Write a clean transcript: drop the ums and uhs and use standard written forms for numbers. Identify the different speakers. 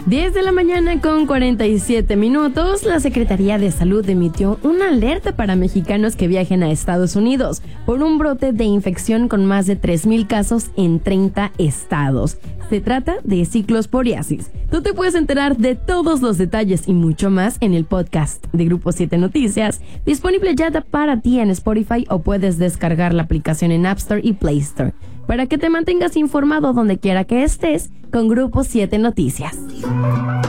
Speaker 1: 10 de la mañana con 47 minutos, la Secretaría de Salud emitió una alerta para mexicanos que viajen a Estados Unidos por un brote de infección con más de 3,000 casos en 30 estados. Se trata de ciclosporiasis. Tú te puedes enterar de todos los detalles y mucho más en el podcast de Grupo 7 Noticias, disponible ya para ti en Spotify, o puedes descargar la aplicación en App Store y Play Store, para que te mantengas informado donde quiera que estés con Grupo 7 Noticias.